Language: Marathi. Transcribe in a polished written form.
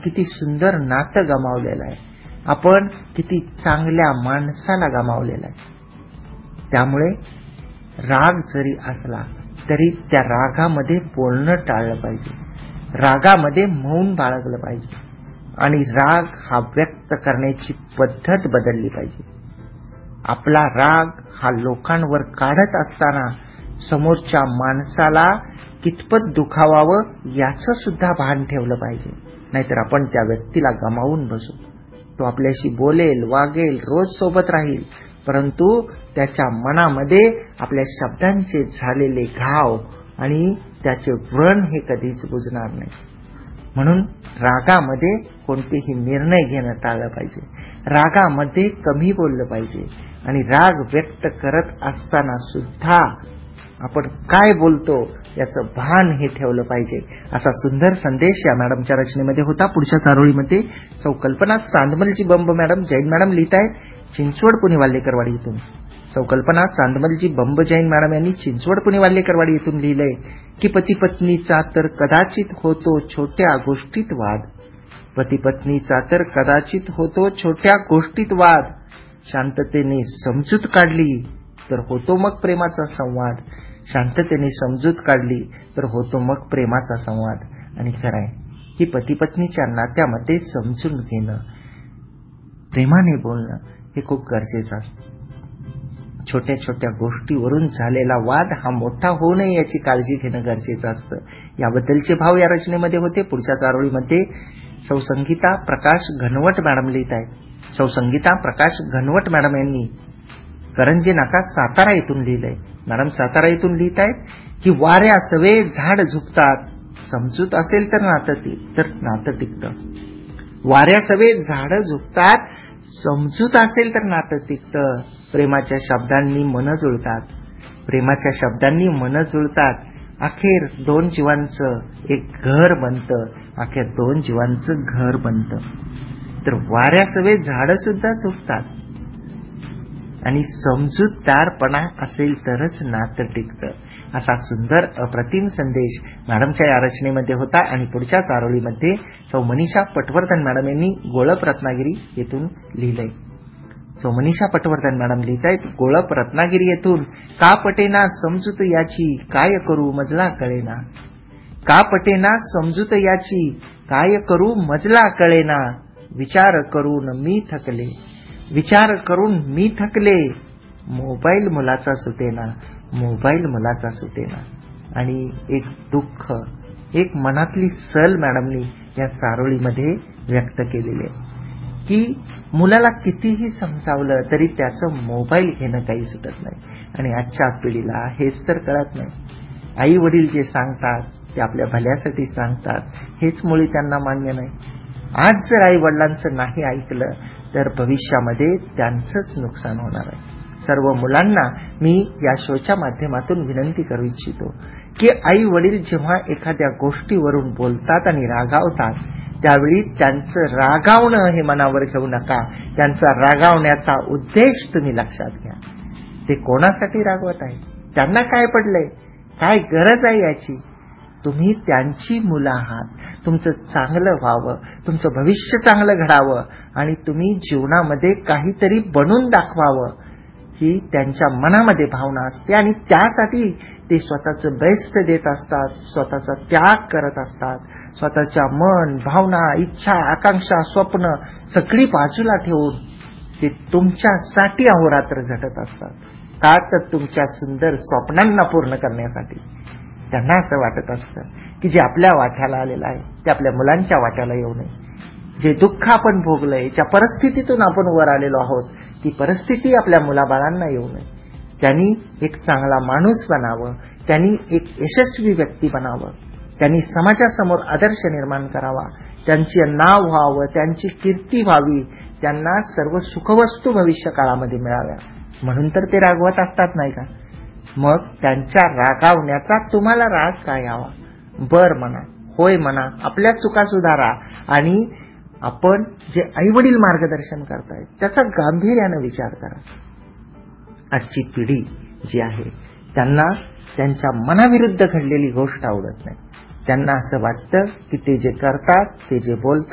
किती सुंदर नातं गमावलेलं आहे, आपण किती चांगल्या माणसाला गमावलेलं आहे. त्यामुळे राग जरी असला तरी त्या रागामध्ये बोलणं टाळलं पाहिजे, रागामध्ये मौन बाळगलं पाहिजे आणि राग हा व्यक्त करण्याची पद्धत बदलली पाहिजे. आपला राग हा लोकांवर काढत असताना समोरच्या माणसाला कितपत दुखावावं याचं सुद्धा भान ठेवलं पाहिजे. नाहीतर आपण त्या व्यक्तीला गमावून बसू. तो आपल्याशी बोलेल, वागेल, रोज सोबत राहील, परंतु त्याच्या मनामध्ये आपल्या शब्दांचे झालेले घाव आणि त्याचे व्रण हे कधीच बुजणार नाही. म्हणून रागामध्ये कोणतेही निर्णय घेणं टाळलं पाहिजे, रागामध्ये कमी बोललं पाहिजे आणि राग व्यक्त करत असताना सुद्धा आपण काय बोलतो याचं भान हे ठेवलं पाहिजे. असा सुंदर संदेश या मॅडमच्या रचनेमध्ये होता. पुढच्या चारोळीमध्ये कल्पना चांदमलजी बंब मॅडम, जैन मॅडम लिहित आहेत चिंचवड पुणे वाल्हेकरवाडी इथून. कल्पना चांदमलजी बंब जैन मॅडम यांनी चिंचवड पुणे वाल्हेकरवाडी इथून लिहिलंय की पती पत्नीचा तर कदाचित होतो छोट्या गोष्टीत वाद, पती पत्नीचा तर कदाचित होतो छोट्या गोष्टीत वाद, शांततेने समजूत काढली तर होतो मग प्रेमाचा संवाद, शांततेने समजूत काढली तर होतो मग प्रेमाचा संवाद. आणि खरंय की पती पत्नीच्या नात्यामध्ये समजून घेणं, प्रेमाने बोलणं हे खूप गरजेचं असतं. छोट्या छोट्या गोष्टीवरून झालेला वाद हा मोठा होऊ नये याची काळजी घेणं गरजेचं असतं. याबद्दलचे भाव या रचनेमध्ये होते. पुढच्या चारोळीमध्ये संगीता प्रकाश घनवट मॅडम लिहित आहेत. संगीता प्रकाश घनवट मॅडम यांनी करंजे नाका सातारा येथून लिहिलंय. मॅडम सातारा येथून लिहित आहेत की वाऱ्या सवे झाड झुकतात, समजूत असेल तर नातं टिकतं. वाऱ्या सवे झाड झुकतात, समजूत असेल तर नातं टिकतं. प्रेमाच्या शब्दांनी मन जुळतात, प्रेमाच्या शब्दांनी मन जुळतात. अखेर दोन जीवांचं एक घर बनतं, अखेर दोन जीवांचं घर बनतं. तर वाऱ्या सवे झाड सुद्धा झुकतात आणि समजूतदारपणा असेल तरच नातं टिकतं. असा सुंदर अप्रतिम संदेश मॅडमच्या या रचनेमध्ये होता. आणि पुढच्या चारोळीमध्ये मनीषा पटवर्धन मॅडम यांनी गोळप रत्नागिरी येथून लिहिलंय. मनीषा पटवर्धन मॅडम लिहित आहेत गोळप रत्नागिरी येथून, का पटेना समजूत याची काय करू मजला कळेना, का पटेना समजूत याची काय करू मजला कळेना, विचार करून मी थकले, विचार करून मी थकले, मोबाईल मुलाचा सुटेना, मोबाईल मुलाचा सुटेना. आणि एक दुःख, एक मनातली सल मॅडमनी या चारोळीमध्ये व्यक्त केलेली आहे की मुलाला कितीही समजावलं तरी त्याचं मोबाईल घेणं काही सुटत नाही. आणि आजच्या पिढीला हेच तर कळत नाही. आई वडील जे सांगतात ते आपल्या भल्यासाठी सांगतात, हेच मुळी त्यांना मान्य नाही. आज जर आई वडिलांचं नाही ऐकलं तर भविष्यामध्ये त्यांचंच नुकसान होणार आहे. सर्व मुलांना मी या शोच्या माध्यमातून विनंती करू इच्छितो की आई वडील जेव्हा एखाद्या गोष्टीवरून बोलतात आणि रागावतात त्यावेळी त्यांचं रागावणं हे मनावर घेऊ नका. त्यांचा रागावण्याचा उद्देश तुम्ही लक्षात घ्या. ते कोणासाठी रागवत आहे, त्यांना काय पडलंय, काय गरज आहे याची. तुम्ही त्यांची मुलं आहात. तुमचं चांगलं व्हावं, तुमचं भविष्य चांगलं घडावं आणि तुम्ही जीवनामध्ये काहीतरी बनून दाखवावं ही त्यांच्या मनामध्ये भावना असते. आणि त्यासाठी ते स्वतःचं बेस्ट देत असतात, स्वतःचा त्याग करत असतात, स्वतःच्या मन, भावना, इच्छा, आकांक्षा, स्वप्न सगळी बाजूला ठेवून ते तुमच्यासाठी अहोरात्र झटत असतात. का तर तुमच्या सुंदर स्वप्नांना पूर्ण करण्यासाठी. त्यांना असं वाटत असतं की जे आपल्या वाट्याला आलेलं आहे ते आपल्या मुलांच्या वाट्याला येऊ नये. जे दुःख आपण भोगलंय, ज्या परिस्थितीतून आपण वर आलेलो आहोत ती परिस्थिती आपल्या मुलाबाळांना येऊ नये. त्यांनी एक चांगला माणूस बनावं, त्यांनी एक यशस्वी व्यक्ती बनावं, त्यांनी समाजासमोर आदर्श निर्माण करावा, त्यांचे नाव व्हावं, त्यांची कीर्ती व्हावी, त्यांना सर्व सुखवस्तू भविष्य काळामध्ये मिळाव्या. म्हणून तर ते रागवत असतात नाही का. मग त्यांच्या रागावण्याचा तुम्हाला राग काय यावा. बर म्हणा, होय म्हणा, आपल्या चुका सुधारा आणि आपण जे आईवडील मार्गदर्शन करतायत त्याचा गांभीर्याने विचार करा. आजची पिढी जी आहे त्यांना त्यांच्या मनाविरुद्ध घडलेली गोष्ट आवडत नाही. त्यांना असं वाटतं की ते जे करतात, ते जे बोलतात